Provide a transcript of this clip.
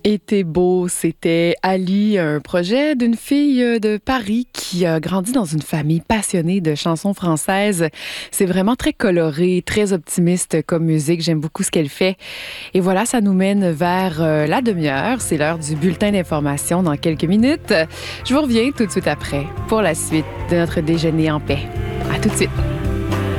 Était beau, c'était Ali, un projet d'une fille de Paris qui a grandi dans une famille passionnée de chansons françaises. C'est vraiment très coloré, très optimiste comme musique. J'aime beaucoup ce qu'elle fait. Et voilà, ça nous mène vers la demi-heure. C'est l'heure du bulletin d'information dans quelques minutes. Je vous reviens tout de suite après pour la suite de notre déjeuner en paix. À tout de suite.